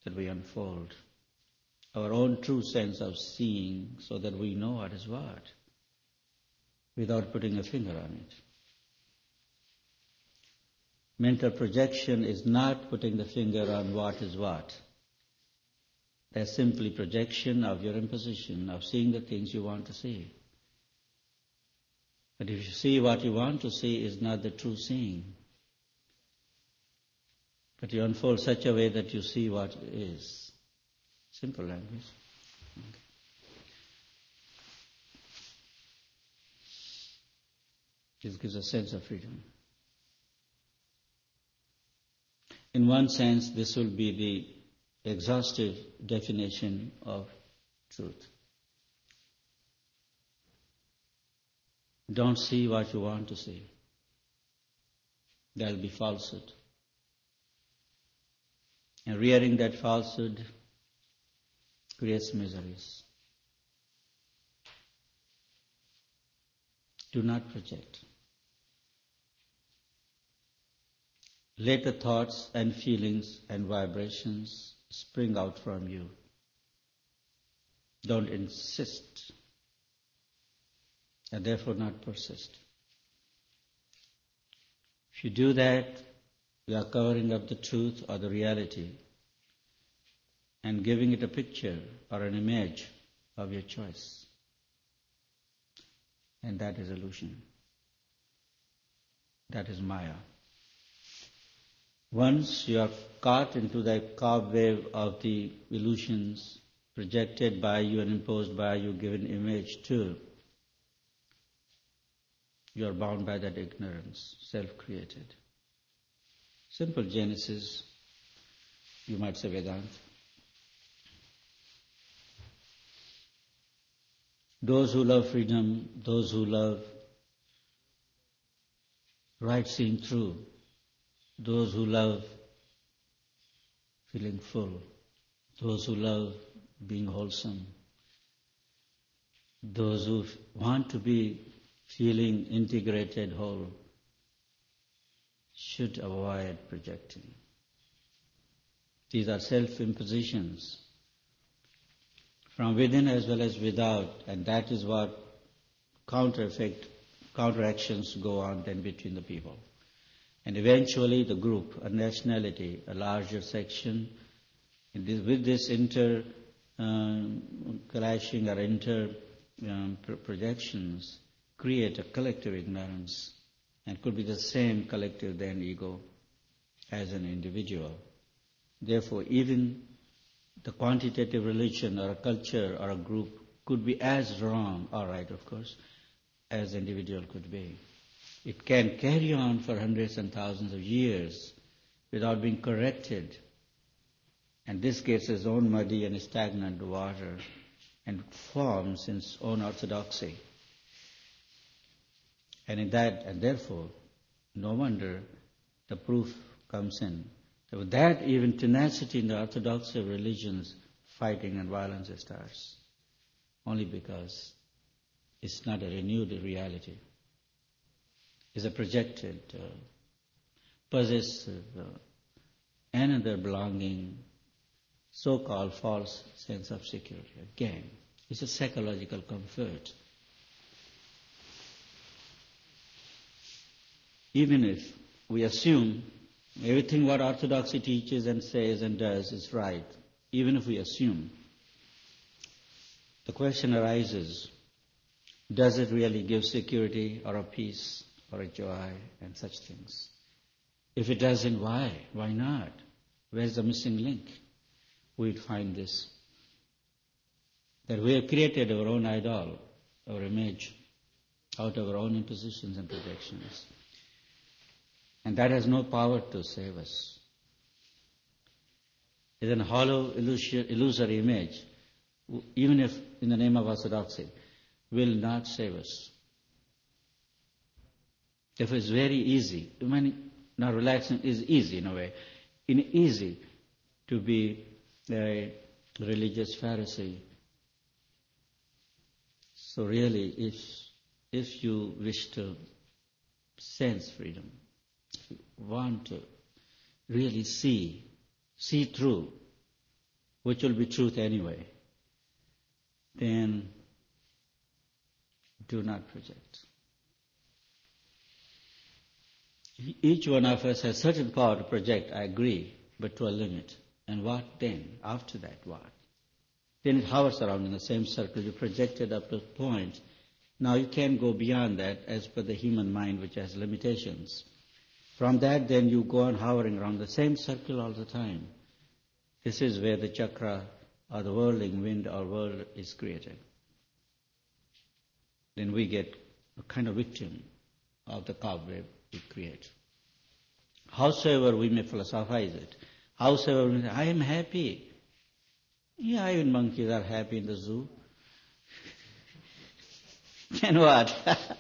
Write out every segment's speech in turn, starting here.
that we unfold our own true sense of seeing so that we know what is what without putting a finger on it. Mental projection is not putting the finger on what is what. That's simply projection of your imposition of seeing the things you want to see. But if you see what you want to see is not the true seeing. But you unfold such a way that you see what is. Simple language. Okay. This gives a sense of freedom. In one sense, this will be the exhaustive definition of truth. Don't see what you want to see. There'll be falsehood. And rearing that falsehood creates miseries. Do not project. Let the thoughts and feelings and vibrations spring out from you. Don't insist, and therefore not persist. If you do that, you are covering up the truth or the reality and giving it a picture or an image of your choice. And that is illusion. That is Maya. Once you are caught into that cobweb of the illusions projected by you and imposed by you, given image to, you are bound by that ignorance, self-created. Simple Genesis, you might say Vedanta. Those who love freedom, those who love right seeing through, those who love feeling full, those who love being wholesome, those who want to be feeling integrated whole, should avoid projecting. These are self-impositions from within as well as without, and that is what counteractions go on then between the people. And eventually the group, a nationality, a larger section, with this clashing or projections, create a collective ignorance, and could be the same collective then ego as an individual. Therefore, even the quantitative religion or a culture or a group could be as wrong, all right, of course, as individual could be. It can carry on for hundreds and thousands of years without being corrected. And this gets its own muddy and stagnant water and forms its own orthodoxy. And therefore, no wonder the proof comes in. With that, even tenacity in the orthodoxy of religions, fighting and violence starts. Only because it's not a renewed reality. It's a projected, possessive, another belonging, so-called false sense of security. Again, it's a psychological comfort. Even if we assume everything what orthodoxy teaches and says and does is right, even if we assume, the question arises, does it really give security or a peace or a joy and such things? If it doesn't, why? Why not? Where's the missing link? We'd find this, that we have created our own idol, our image, out of our own impositions and projections. And that has no power to save us. It's a hollow, illusory image, even if in the name of orthodoxy, will not save us. Therefore, it's very easy. Now, relaxing is easy in a way. Easy to be a religious Pharisee. So really, if you wish to sense freedom, if you want to really see through which will be truth anyway, then do not project. Each one of us has certain power to project, I agree, but to a limit. And what then? After that, what? Then it hovers around in the same circle. You projected up to a point. Now you can't go beyond that as per the human mind, which has limitations. From that, then you go on hovering around the same circle all the time. This is where the chakra or the whirling wind or world is created. Then we get a kind of victim of the cobweb we create. Howsoever we may philosophize it, howsoever we may say, I am happy. Yeah, even monkeys are happy in the zoo. And what?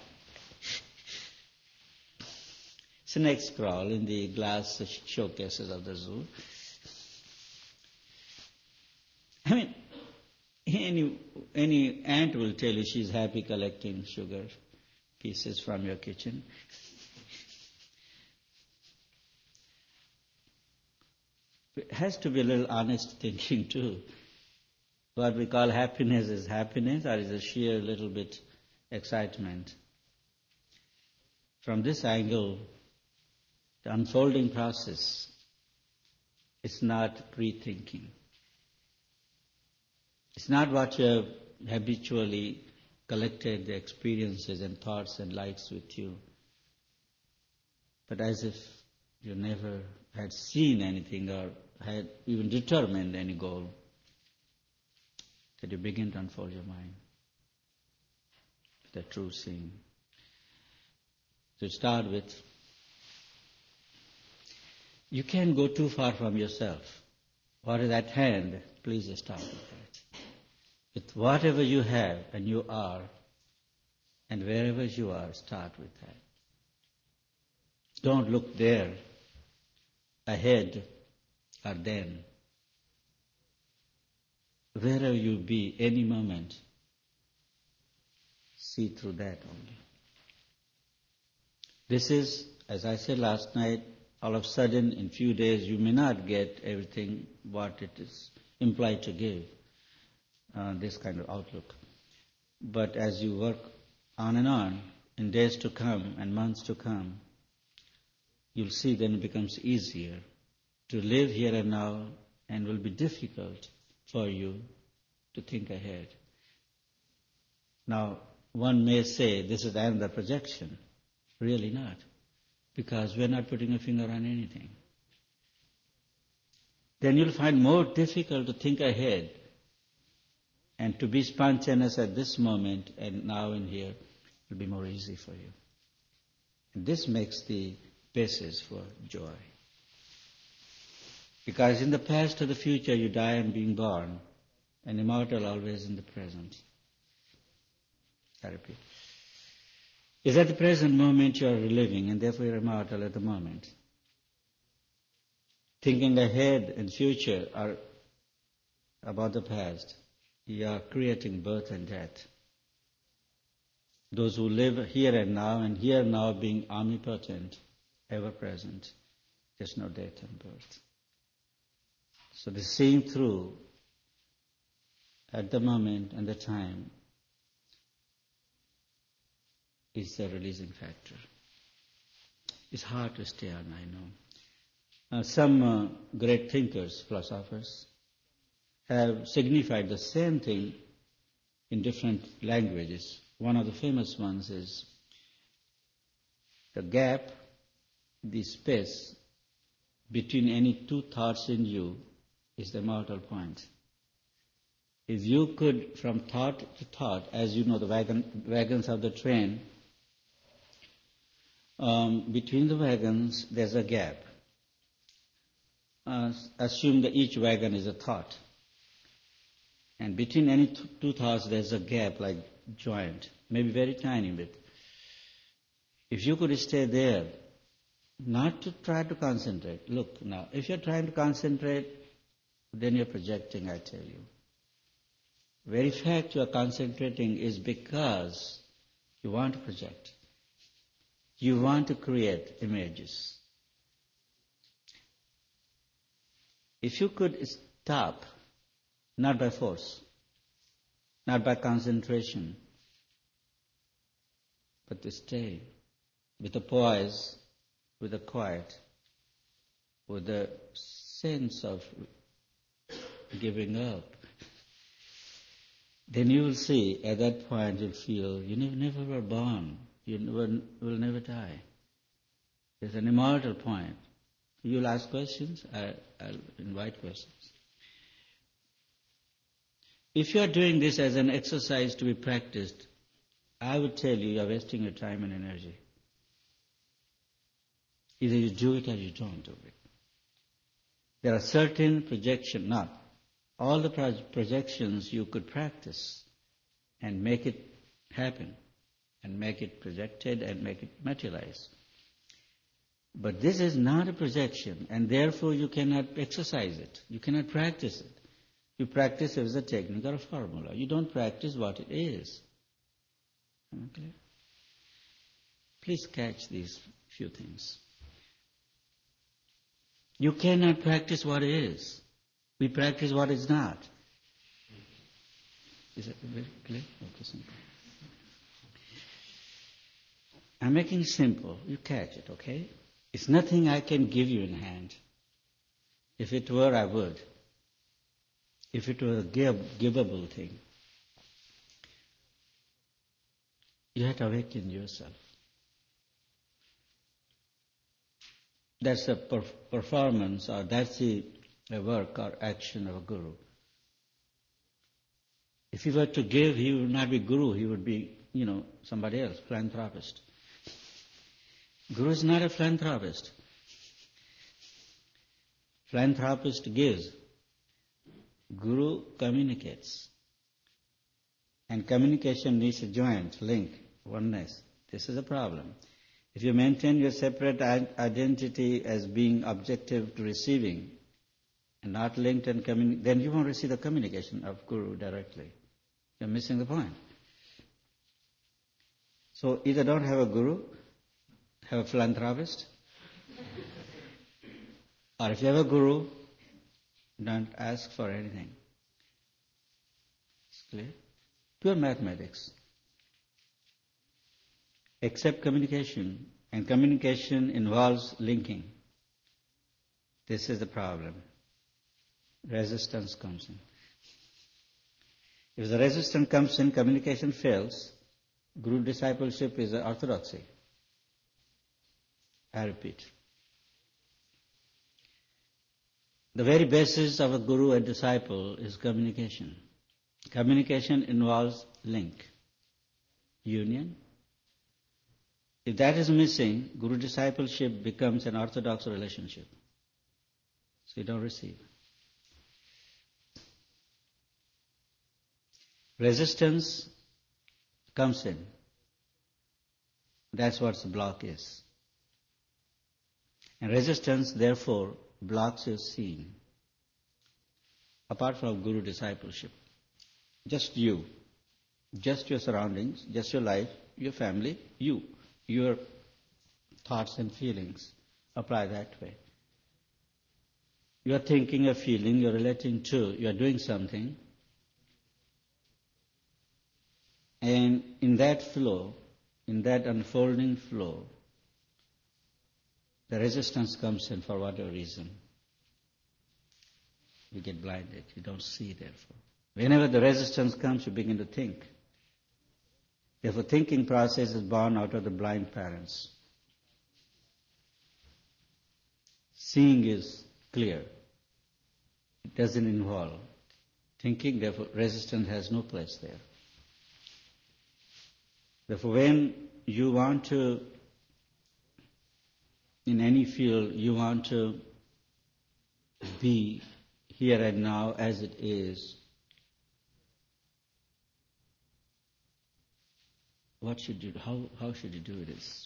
Snakes crawl in the glass showcases of the zoo. I mean, any ant will tell you she's happy collecting sugar pieces from your kitchen. It has to be a little honest thinking too. What we call happiness is happiness, or is a sheer little bit excitement. From this angle, the unfolding process is not pre-thinking. It's not what you have habitually collected, the experiences and thoughts and lights with you, but as if you never had seen anything or had even determined any goal, that you begin to unfold your mind, the true seeing. To start with, you can't go too far from yourself. What is at hand, please start with that. With whatever you have and you are, and wherever you are, start with that. Don't look there, ahead, or then. Wherever you be, any moment, see through that only. This is, as I said last night, all of a sudden, in few days, you may not get everything what it is implied to give, this kind of outlook. But as you work on and on, in days to come and months to come, you'll see then it becomes easier to live here and now, and will be difficult for you to think ahead. Now, one may say this is another projection. Really not, because we're not putting a finger on anything. Then you'll find more difficult to think ahead and to be spontaneous at this moment and now and here will be more easy for you. And this makes the basis for joy. Because in the past or the future you die and being born, and immortal always in the present. I repeat. Is at the present moment you are living, and therefore you are immortal at the moment. Thinking ahead and future or about the past, you are creating birth and death. Those who live here and here now being omnipotent, ever present, there's no death and birth. So the seeing through at the moment and the time is the releasing factor. It's hard to stay on, I know. Some great thinkers, philosophers, have signified the same thing in different languages. One of the famous ones is the gap, the space between any two thoughts in you is the immortal point. If you could, from thought to thought, as you know, the wagons of the train, between the wagons there's a gap. Assume that each wagon is a thought. And between any two thoughts there's a gap like joint, maybe very tiny bit. If you could stay there, not to try to concentrate. Look now, if you're trying to concentrate, then you're projecting, I tell you. Very fact you are concentrating is because you want to project. You want to create images. If you could stop not by force, not by concentration, but to stay with a poise, with a quiet, with a sense of giving up. Then you will see, at that point you'll feel you never were born, you will never die. There's an immortal point. You'll ask questions, I'll invite questions. If you are doing this as an exercise to be practiced, I would tell you are wasting your time and energy. Either you do it or you don't do it. There are certain projections, not all the projections you could practice and make it happen, and make it projected and make it materialize. But this is not a projection, and therefore you cannot exercise it. You cannot practice it. You practice it as a technique or a formula. You don't practice what it is. Okay? Please catch these few things. You cannot practice what is. We practice what is not. Is that very clear? Okay, simple. I'm making it simple. You catch it, okay? It's nothing I can give you in hand. If it were, I would. If it were a givable thing. You have to awaken yourself. That's a performance, or that's a work or action of a guru. If he were to give, he would not be guru, he would be, somebody else, philanthropist. Guru is not a philanthropist. Philanthropist gives. Guru communicates. And communication needs a joint, link, oneness. This is a problem. If you maintain your separate identity as being objective to receiving and not linked and then you won't receive the communication of Guru directly. You're missing the point. So either don't have a Guru, have a philanthropist, or if you have a Guru, don't ask for anything. It's clear? Pure mathematics. Accept communication, and communication involves linking. This is the problem. Resistance comes in. If the resistance comes in, communication fails. Guru discipleship is an orthodoxy. I repeat. The very basis of a guru and disciple is communication. Communication involves link, union. If that is missing, guru discipleship becomes an orthodox relationship. So you don't receive. Resistance comes in. That's what the block is. And resistance, therefore, blocks your seeing. Apart from guru discipleship. Just you. Just your surroundings, just your life, your family, you. Your thoughts and feelings apply that way. You are thinking or feeling, you are relating to, you are doing something. And in that flow, in that unfolding flow, the resistance comes in for whatever reason. You get blinded, you don't see therefore. Whenever the resistance comes, you begin to think. Therefore, thinking process is born out of the blind parents. Seeing is clear. It doesn't involve thinking, therefore resistance has no place there. Therefore, when you want to, in any field, you want to be here and now as it is, what should you do? How should you do this?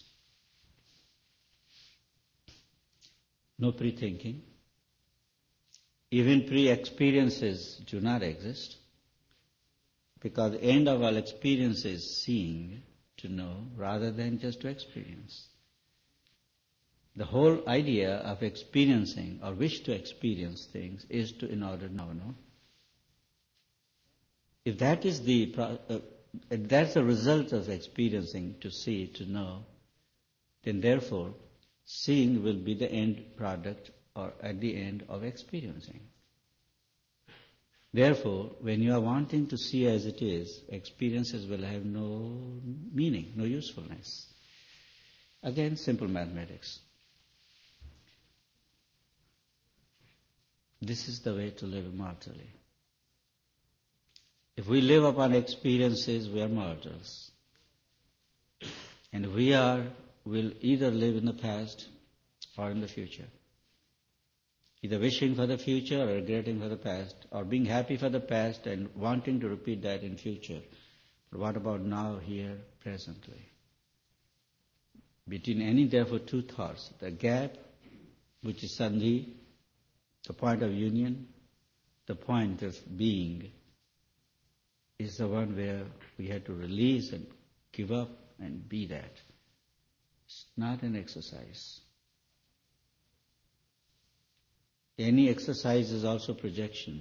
No pre-thinking. Even pre-experiences do not exist, because the end of all experience is seeing, to know, rather than just to experience. The whole idea of experiencing or wish to experience things is to in order to know, no? If that is that's the result of experiencing, to see, to know, then therefore seeing will be the end product or at the end of experiencing. Therefore, when you are wanting to see as it is, experiences will have no meaning, no usefulness. Again, simple mathematics. This is the way to live mortally. If we live upon experiences, we are mortals. And will either live in the past or in the future. Either wishing for the future or regretting for the past, or being happy for the past and wanting to repeat that in future. But what about now, here, presently? Between any, therefore, two thoughts, the gap, which is sandhi, the point of union, the point of being, is the one where we have to release and give up and be that. It's not an exercise. Any exercise is also projection.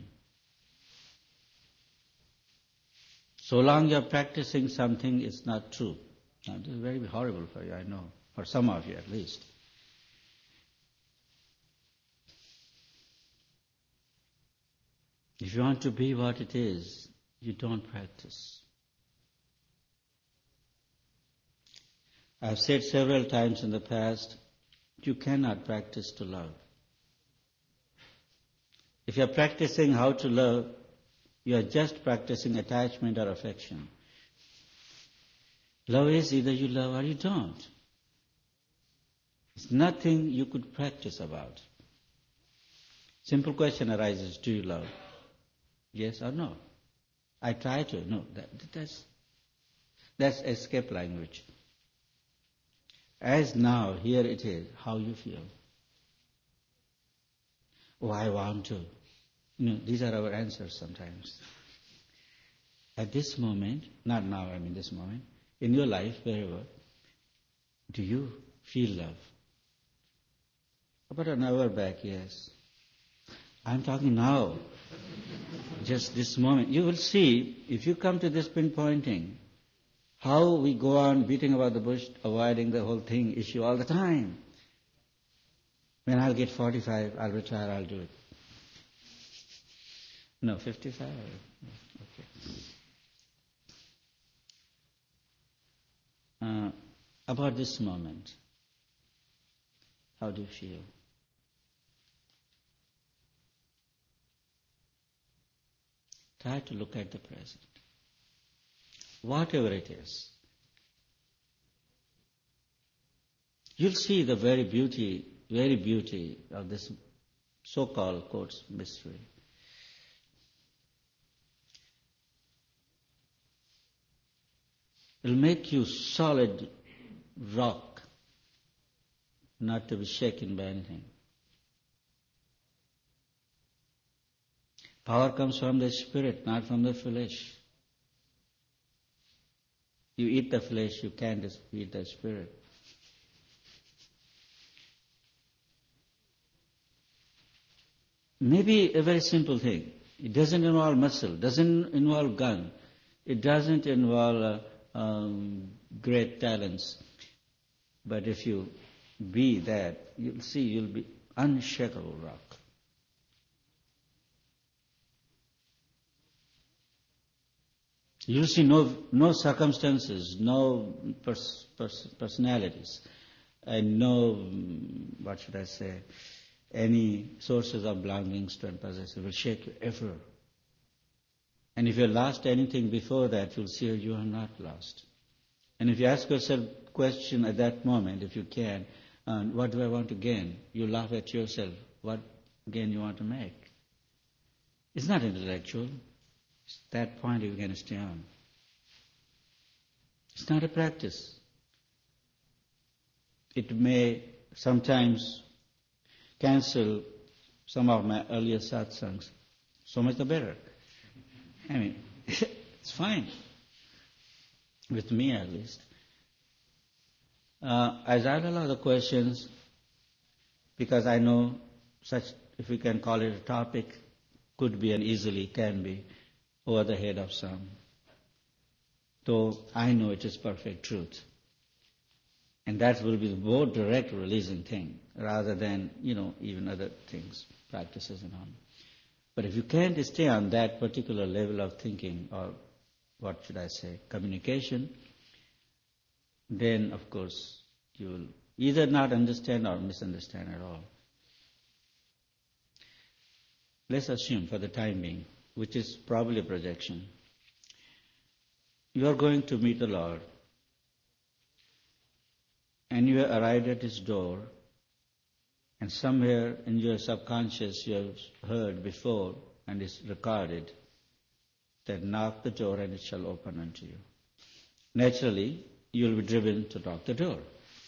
So long you're practicing something, it's not true. Now, this is very horrible for you, I know, for some of you at least. If you want to be what it is, you don't practice. I've said several times in the past, you cannot practice to love. If you're practicing how to love, you're just practicing attachment or affection. Love is either you love or you don't. It's nothing you could practice about. Simple question arises, do you love? Yes or no? I try to. No, that's escape language. As now, here it is, how you feel. Oh, I want to. These are our answers sometimes. At this moment, not now, I mean this moment, in your life, wherever, do you feel love? About an hour back, yes. I'm talking now. Just this moment. You will see, if you come to this pinpointing, how we go on beating about the bush, avoiding the whole thing, issue all the time. When I'll get 45, I'll retire, I'll do it. No, 55. Okay. About this moment, how do you feel? Try to look at the present. Whatever it is. You'll see the very beauty of this so-called, quotes, mystery. It'll make you solid rock, not to be shaken by anything. Power comes from the spirit, not from the flesh. You eat the flesh, you can't eat the spirit. Maybe a very simple thing. It doesn't involve muscle, doesn't involve gun, it doesn't involve great talents. But if you be that, you'll see you'll be unshakable rock. You'll see no circumstances, no personalities, and no, any sources of belongings to and possession will shake you ever. And if you lost anything before that, you'll see you are not lost. And if you ask yourself a question at that moment, if you can, what do I want to gain? You laugh at yourself. What gain you want to make? It's not intellectual. It's that point you're going to stay on. It's not a practice. It may sometimes cancel some of my earlier satsangs. So much the better. I mean, it's fine. With me at least. As I allow the questions, because I know such, if we can call it a topic, could be and easily can be over the head of some, though I know it is perfect truth. And that will be the more direct releasing thing, rather than, even other things, practices and all. But if you can't stay on that particular level of thinking, or what should I say, communication, then of course you will either not understand or misunderstand at all. Let's assume for the time being, which is probably a projection, you are going to meet the Lord, and you have arrived at His door, and somewhere in your subconscious you have heard before, and it's recorded, that knock the door and it shall open unto you. Naturally, you will be driven to knock the door.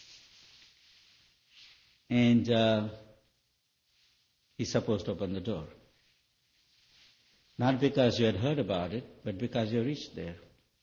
And He's supposed to open the door. Not because you had heard about it, but because you reached there.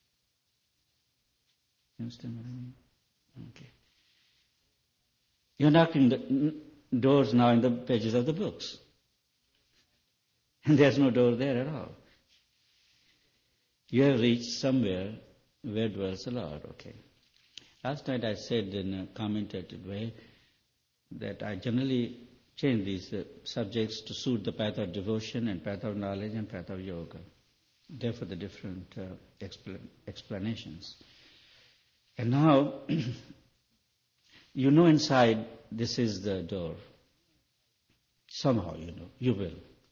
You understand what I mean? Okay. You're knocking the doors now in the pages of the books. And there's no door there at all. You have reached somewhere where dwells the Lord. Okay. Last night I said in a commentative way that I generally change these subjects to suit the path of devotion and path of knowledge and path of yoga. Therefore the different explanations. And now, you know inside this is the door. Somehow you know, you will.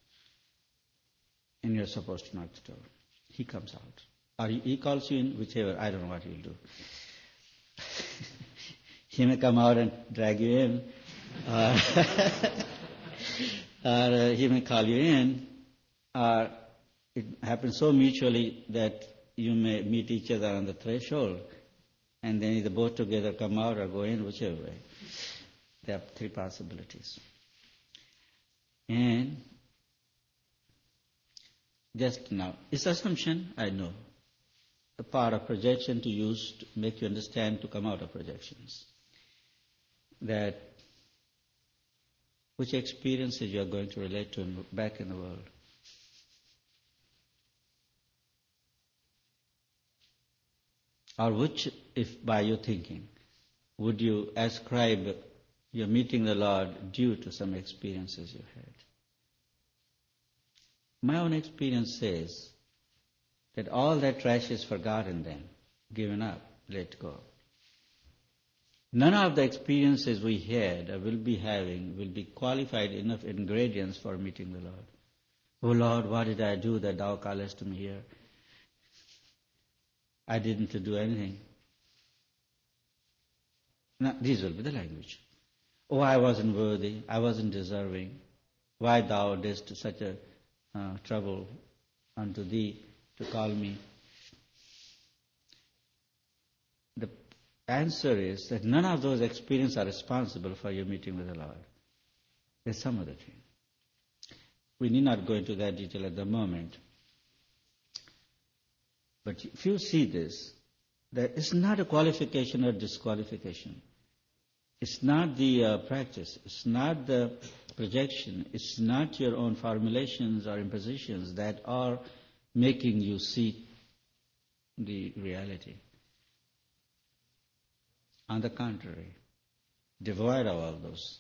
And you're supposed to knock the door. He comes out. Or he calls you in, whichever, I don't know what he'll do. He may come out and drag you in, or he may call you in, or it happens so mutually that you may meet each other on the threshold, and then either both together come out or go in, whichever way. There are three possibilities. And just now, it's assumption, I know. The power of projection to use to make you understand to come out of projections. That which experiences you are going to relate to back in the world. Or which, if by your thinking, would you ascribe your meeting the Lord due to some experiences you had? My own experience says that all that trash is forgotten then, given up, let go. None of the experiences we had or will be having will be qualified enough ingredients for meeting the Lord. Oh Lord, what did I do that thou callest me here? I didn't do anything. Now, these will be the language. Oh, I wasn't worthy, I wasn't deserving. Why thou didst such a trouble unto thee to call me? The answer is that none of those experiences are responsible for your meeting with the Lord. There's some other thing. We need not go into that detail at the moment. But if you see this, that it's not a qualification or disqualification. It's not the practice. It's not the projection. It's not your own formulations or impositions that are making you see the reality. On the contrary, devoid of all those.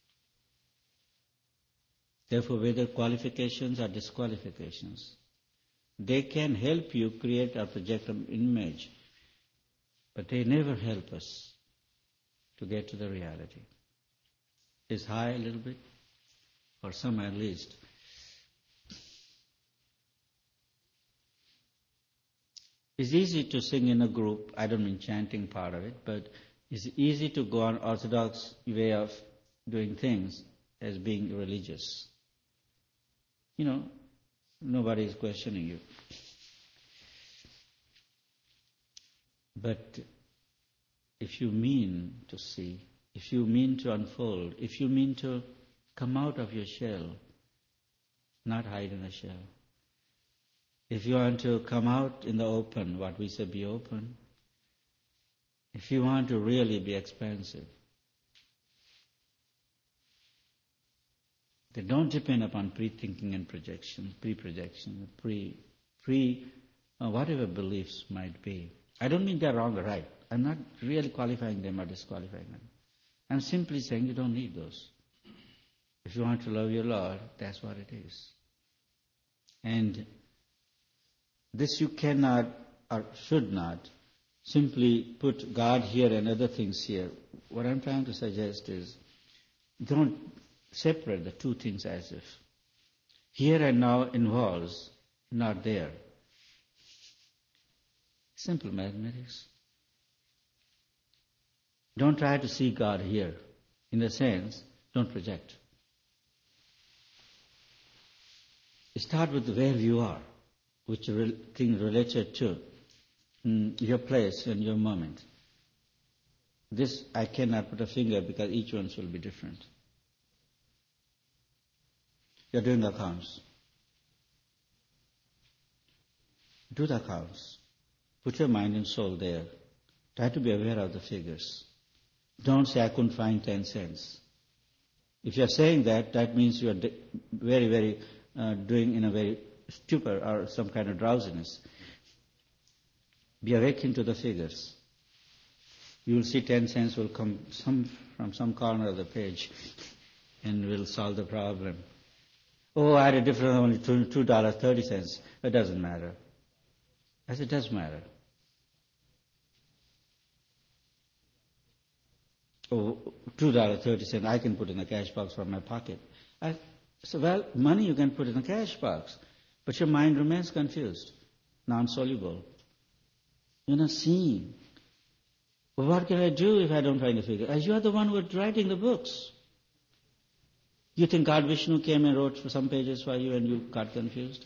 Therefore, whether qualifications or disqualifications, they can help you create or project an image, but they never help us to get to the reality. It's high a little bit, for some at least. It's easy to sing in a group, I don't mean chanting part of it, but it's easy to go on orthodox way of doing things as being religious. You know, nobody is questioning you. But if you mean to see, if you mean to unfold, if you mean to come out of your shell, not hide in a shell. If you want to come out in the open, what we say, be open. If you want to really be expansive, then don't depend upon pre-thinking and projection, pre-projection, whatever beliefs might be. I don't mean they're wrong or right. I'm not really qualifying them or disqualifying them. I'm simply saying you don't need those. If you want to love your Lord, that's what it is. And this you cannot or should not simply put God here and other things here. What I'm trying to suggest is don't separate the two things as if here and now involves not there. Simple mathematics. Don't try to see God here. In a sense, don't project. Start with where you are, which thing related to your place and your moment. This I cannot put a finger because each one will be different. You're doing accounts. Do the accounts. Put your mind and soul there. Try to be aware of the figures. Don't say, I couldn't find 10 cents. If you're saying that, that means you're very, very doing in a very stupor or some kind of drowsiness. Be awakened to the figures. You will see 10 cents will come from some corner of the page and will solve the problem. Oh, I had a difference of only $2.30. It doesn't matter. I said, it does matter. Oh, $2.30, I can put in a cash box from my pocket. So, well, money you can put in a cash box, but your mind remains confused, non-soluble. You're not seeing. Well, what can I do if I don't find a figure? You are the one who is writing the books. You think God Vishnu came and wrote for some pages for you and you got confused?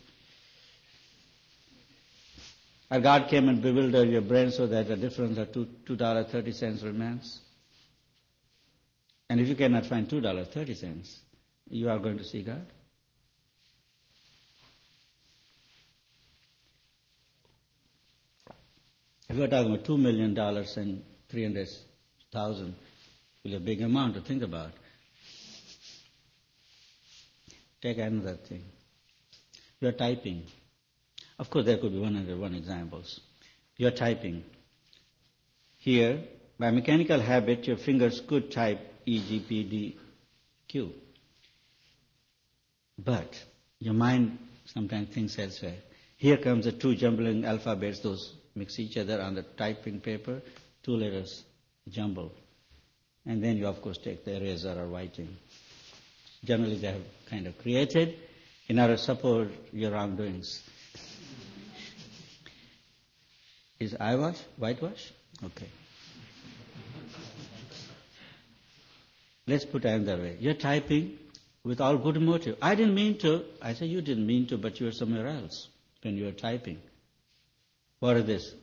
Or God came and bewildered your brain so that the difference of $2.30 remains? And if you cannot find $2.30, you are going to see God? If you are talking about $2 million and 300,000, will be a big amount to think about. Take another thing. You are typing. Of course, there could be 101 examples. You are typing. Here, by mechanical habit, your fingers could type E, G, P, D, Q. But your mind sometimes thinks elsewhere. Here comes the two jumbling alphabets, those mix each other on the typing paper, two letters jumble. And then you, of course, take the eraser or whiting. Generally, they have kind of created in order to support your wrongdoings. Is eyewash? Whitewash? Okay. Let's put it another way. You're typing with all good motive. I didn't mean to. I said, you didn't mean to, but you were somewhere else when you were typing. What is this?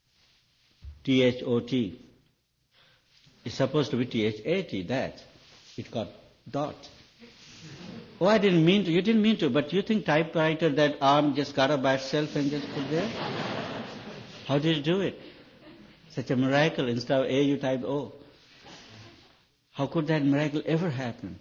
T-H-O-T. It's supposed to be T-H-A-T, that. It got dot. Oh, I didn't mean to. You didn't mean to, but you think typewriter, that arm just got up by itself and just put there? How did you do it? Such a miracle. Instead of A, you type O. How could that miracle ever happen?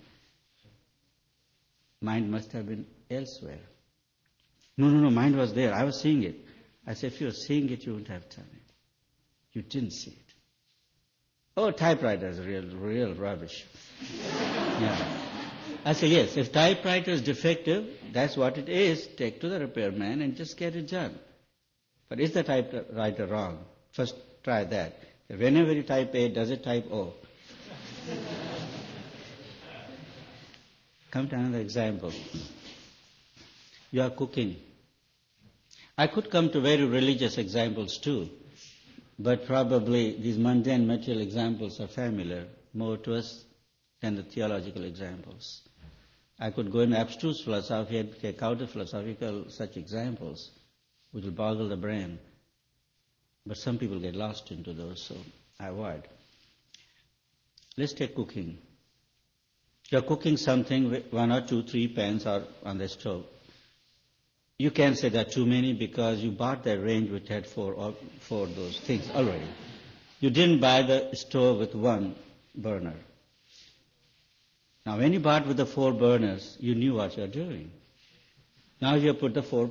Mind must have been elsewhere. No, mind was there. I was seeing it. I said, if you were seeing it, you wouldn't have done it. You didn't see it. Oh, typewriter is real rubbish. Yeah. I said, yes, if typewriter is defective, that's what it is. Take to the repairman and just get it done. But is the typewriter wrong? First try that. Whenever you type A, does it type O? Come to another example. You are cooking. I could come to very religious examples too, but probably these mundane material examples are familiar more to us than the theological examples. I could go in abstruse philosophy and take out the philosophical such examples, which will boggle the brain. But some people get lost into those, so I avoid. Let's take cooking. You're cooking something with 1 or 2, 3 pans are on the stove. You can't say there are too many because you bought that range which had four those things already. You didn't buy the stove with 1 burner. Now when you bought with the 4 burners, you knew what you're doing. Now you put the 4